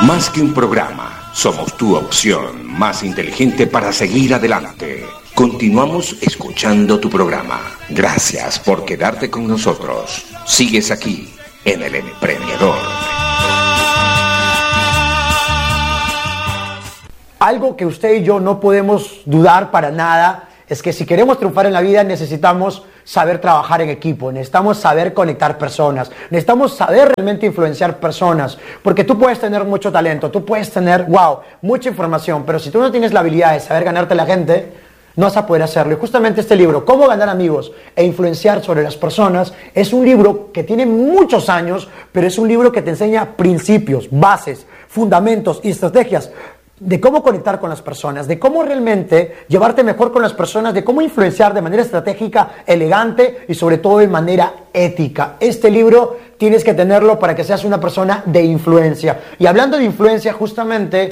Más que un programa, somos tu opción más inteligente para seguir adelante. Continuamos escuchando tu programa. Gracias por quedarte con nosotros. Sigues aquí en El Emprendedor. Algo que usted y yo no podemos dudar para nada es que si queremos triunfar en la vida necesitamos saber trabajar en equipo, necesitamos saber conectar personas, necesitamos saber realmente influenciar personas, porque tú puedes tener mucho talento, tú puedes tener, mucha información, pero si tú no tienes la habilidad de saber ganarte a la gente, no vas a poder hacerlo. Y justamente este libro, Cómo ganar amigos e influenciar sobre las personas, es un libro que tiene muchos años, pero es un libro que te enseña principios, bases, fundamentos y estrategias de cómo conectar con las personas, de cómo realmente llevarte mejor con las personas, de cómo influenciar de manera estratégica, elegante y sobre todo de manera ética. Este libro tienes que tenerlo para que seas una persona de influencia. Y hablando de influencia, justamente,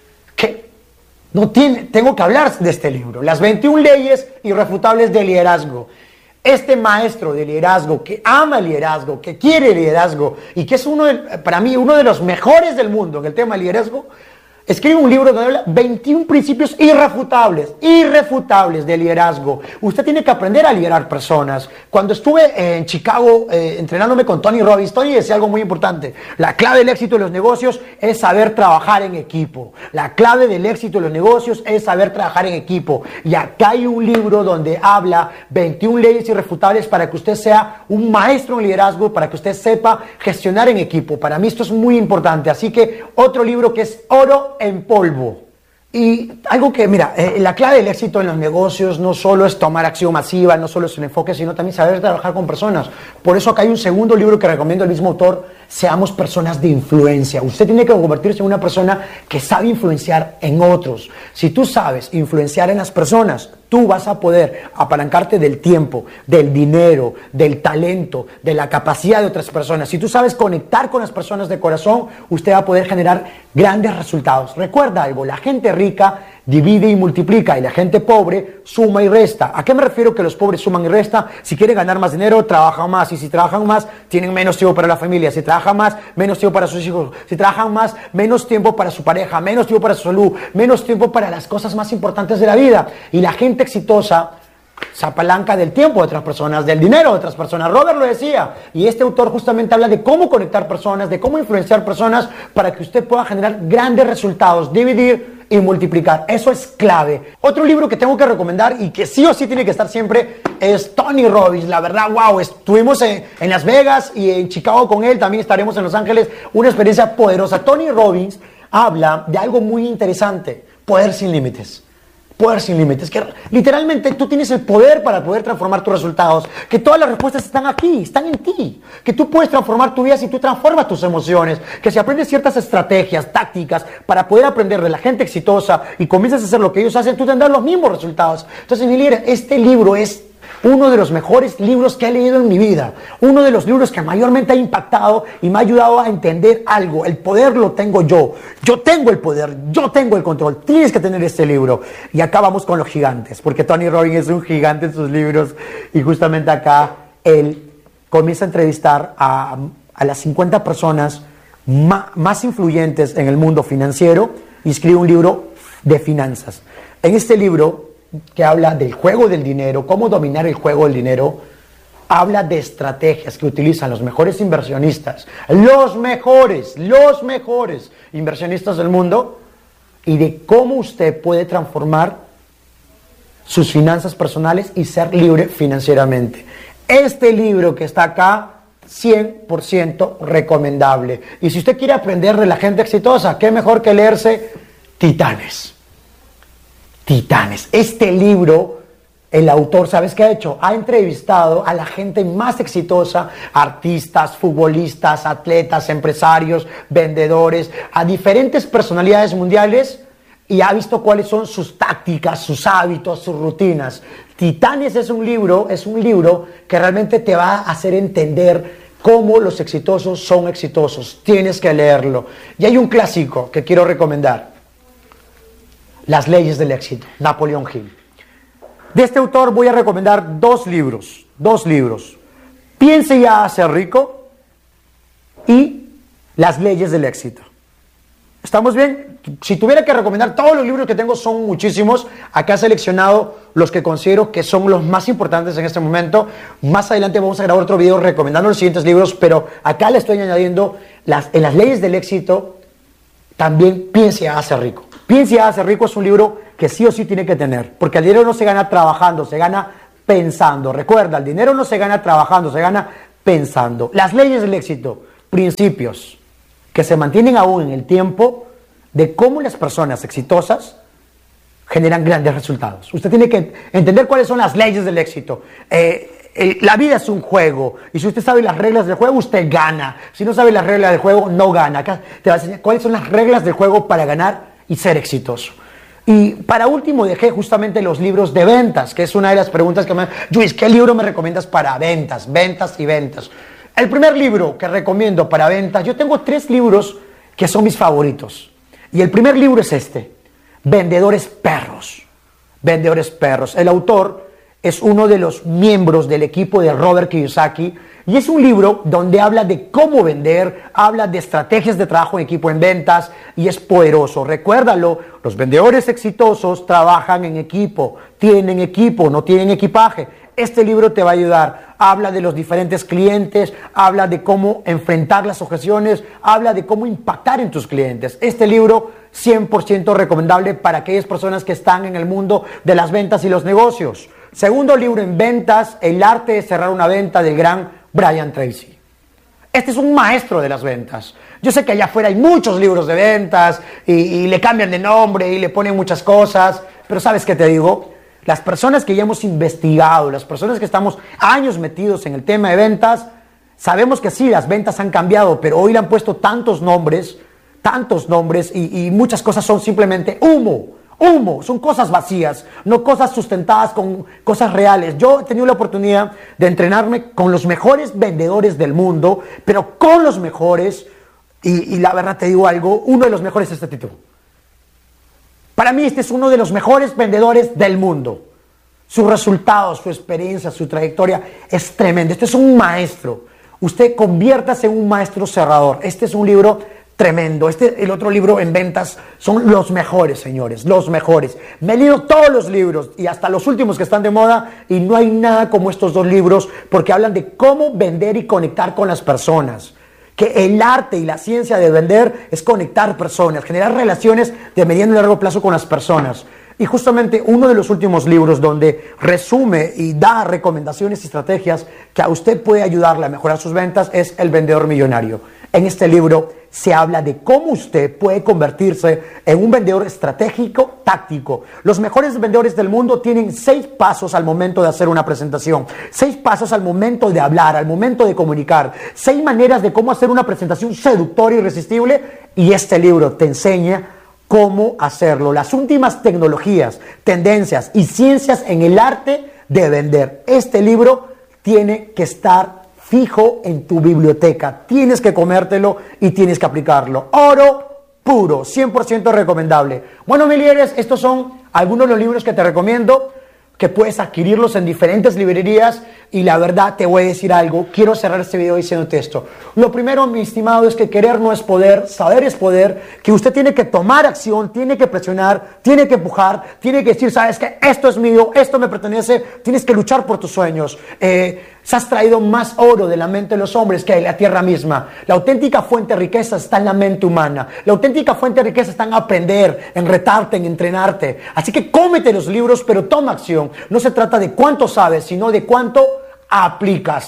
tengo que hablar de este libro, Las 21 leyes irrefutables del liderazgo. Este maestro de liderazgo que ama el liderazgo, que quiere el liderazgo y que es para mí uno de los mejores del mundo en el tema del liderazgo, escribe un libro donde habla 21 principios irrefutables de liderazgo. Usted tiene que aprender a liderar personas. Cuando estuve en Chicago entrenándome con Tony Robbins, Tony decía algo muy importante. La clave del éxito de los negocios es saber trabajar en equipo. La clave del éxito de los negocios es saber trabajar en equipo. Y acá hay un libro donde habla 21 leyes irrefutables para que usted sea un maestro en liderazgo, para que usted sepa gestionar en equipo. Para mí esto es muy importante. Así que otro libro que es Oro en polvo. Y algo que, la clave del éxito en los negocios no solo es tomar acción masiva, no solo es un enfoque, sino también saber trabajar con personas. Por eso acá hay un segundo libro que recomiendo el mismo autor, Seamos personas de influencia. Usted tiene que convertirse en una persona que sabe influenciar en otros. Si tú sabes influenciar en las personas, tú vas a poder apalancarte del tiempo, del dinero, del talento, de la capacidad de otras personas. Si tú sabes conectar con las personas de corazón, usted va a poder generar grandes resultados. Recuerda algo, la gente rica divide y multiplica y la gente pobre suma y resta. ¿A qué me refiero que los pobres suman y restan? Si quieren ganar más dinero, trabajan más. Y si trabajan más, tienen menos tiempo para la familia. Si trabajan más, menos tiempo para sus hijos. Si trabajan más, menos tiempo para su pareja, menos tiempo para su salud, menos tiempo para las cosas más importantes de la vida. Y la gente exitosa se apalanca del tiempo de otras personas, del dinero de otras personas. Robert lo decía. Y este autor justamente habla de cómo conectar personas, de cómo influenciar personas para que usted pueda generar grandes resultados, dividir y multiplicar. Eso es clave. Otro libro que tengo que recomendar y que sí o sí tiene que estar siempre es Tony Robbins. La verdad, estuvimos en Las Vegas y en Chicago con él, también estaremos en Los Ángeles. Una experiencia poderosa. Tony Robbins habla de algo muy interesante: poder sin límites. Poder sin límites, que literalmente tú tienes el poder para poder transformar tus resultados, que todas las respuestas están aquí, están en ti, que tú puedes transformar tu vida si tú transformas tus emociones, que si aprendes ciertas estrategias, tácticas para poder aprender de la gente exitosa y comienzas a hacer lo que ellos hacen, tú tendrás los mismos resultados. Entonces, mi líder, este libro es uno de los mejores libros que he leído en mi vida, uno de los libros que mayormente ha impactado y me ha ayudado a entender algo. El poder lo tengo yo tengo el poder, yo tengo el control. Tienes que tener este libro. Y acá vamos con los gigantes, porque Tony Robbins es un gigante en sus libros y justamente acá él comienza a entrevistar a las 50 personas más influyentes en el mundo financiero y escribe un libro de finanzas. En este libro, que habla del juego del dinero, cómo dominar el juego del dinero, habla de estrategias que utilizan los mejores inversionistas, los mejores inversionistas del mundo, y de cómo usted puede transformar sus finanzas personales y ser libre financieramente. Este libro que está acá, 100% recomendable. Y si usted quiere aprender de la gente exitosa, qué mejor que leerse Titanes. Este libro, el autor, ¿sabes qué ha hecho? Ha entrevistado a la gente más exitosa, artistas, futbolistas, atletas, empresarios, vendedores, a diferentes personalidades mundiales, y ha visto cuáles son sus tácticas, sus hábitos, sus rutinas. Titanes es un libro que realmente te va a hacer entender cómo los exitosos son exitosos. Tienes que leerlo. Y hay un clásico que quiero recomendar: Las leyes del éxito, Napoleón Hill. De este autor voy a recomendar dos libros. Piense y hágase rico y Las leyes del éxito. ¿Estamos bien? Si tuviera que recomendar, todos los libros que tengo son muchísimos. Acá he seleccionado los que considero que son los más importantes en este momento. Más adelante vamos a grabar otro video recomendando los siguientes libros, pero acá le estoy añadiendo en las leyes del éxito, también Piense y hágase rico. Piense y hágase rico es un libro que sí o sí tiene que tener, porque el dinero no se gana trabajando, se gana pensando. Recuerda, el dinero no se gana trabajando, se gana pensando. Las leyes del éxito, principios que se mantienen aún en el tiempo de cómo las personas exitosas generan grandes resultados. Usted tiene que entender cuáles son las leyes del éxito. La vida es un juego, y si usted sabe las reglas del juego, usted gana. Si no sabe las reglas del juego, no gana. Acá te va a enseñar cuáles son las reglas del juego para ganar y ser exitoso. Y para último dejé justamente los libros de ventas, que es una de las preguntas que me... Luis, ¿qué libro me recomiendas para ventas? Ventas y ventas. El primer libro que recomiendo para ventas, yo tengo 3 libros que son mis favoritos. Y el primer libro es este, Vendedores Perros. Vendedores Perros. El autor es uno de los miembros del equipo de Robert Kiyosaki, y es un libro donde habla de cómo vender, habla de estrategias de trabajo en equipo en ventas, y es poderoso. Recuérdalo, los vendedores exitosos trabajan en equipo, no tienen equipaje. Este libro te va a ayudar. Habla de los diferentes clientes, habla de cómo enfrentar las objeciones, habla de cómo impactar en tus clientes. Este libro 100% recomendable para aquellas personas que están en el mundo de las ventas y los negocios. Segundo libro en ventas, El arte de cerrar una venta, del gran Brian Tracy. Este es un maestro de las ventas. Yo sé que allá afuera hay muchos libros de ventas y le cambian de nombre y le ponen muchas cosas, pero ¿sabes qué te digo? Las personas que ya hemos investigado, las personas que estamos años metidos en el tema de ventas, sabemos que sí, las ventas han cambiado, pero hoy le han puesto tantos nombres y muchas cosas son simplemente humo, son cosas vacías, no cosas sustentadas con cosas reales. Yo he tenido la oportunidad de entrenarme con los mejores vendedores del mundo, pero con los mejores, y la verdad te digo algo, uno de los mejores es este tipo. Para mí este es uno de los mejores vendedores del mundo. Sus resultados, su experiencia, su trayectoria es tremenda. Este es un maestro. Usted conviértase en un maestro cerrador. Este es un libro tremendo. El otro libro en ventas son los mejores, señores, los mejores. Me he leído todos los libros y hasta los últimos que están de moda, y no hay nada como estos 2 libros, porque hablan de cómo vender y conectar con las personas. Que el arte y la ciencia de vender es conectar personas, generar relaciones de mediano y largo plazo con las personas. Y justamente uno de los últimos libros donde resume y da recomendaciones y estrategias que a usted puede ayudarle a mejorar sus ventas es El Vendedor Millonario. En este libro se habla de cómo usted puede convertirse en un vendedor estratégico, táctico. Los mejores vendedores del mundo tienen 6 pasos al momento de hacer una presentación, 6 pasos al momento de hablar, al momento de comunicar, 6 maneras de cómo hacer una presentación seductora y irresistible, y este libro te enseña cómo hacerlo. Las últimas tecnologías, tendencias y ciencias en el arte de vender. Este libro tiene que estar fijo en tu biblioteca. Tienes que comértelo y tienes que aplicarlo. Oro puro, 100% recomendable. Bueno, mi líderes, estos son algunos de los libros que te recomiendo, que puedes adquirirlos en diferentes librerías. Y la verdad te voy a decir algo, quiero cerrar este video diciéndote esto. Lo primero, mi estimado, es que querer no es poder, saber es poder, que usted tiene que tomar acción, tiene que presionar, tiene que empujar, tiene que decir, sabes que esto es mío, esto me pertenece, tienes que luchar por tus sueños. Se has traído más oro de la mente de los hombres que de la tierra misma. La auténtica fuente de riqueza está en la mente humana. La auténtica fuente de riqueza está en aprender, en retarte, en entrenarte. Así que cómete los libros, pero toma acción. No se trata de cuánto sabes, sino de cuánto aplicas.